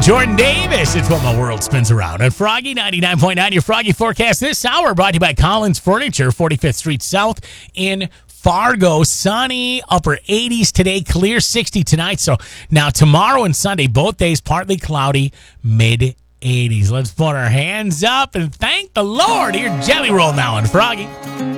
Jordan Davis, it's what my world spins around. On Froggy 99.9, your Froggy forecast this hour brought to you by Collins Furniture, 45th Street South in Fargo. Sunny, upper 80s today, clear 60 tonight. So now tomorrow and Sunday, both days, partly cloudy, mid 80s. Let's put our hands up and thank the Lord. Here, Jelly Roll now on Froggy.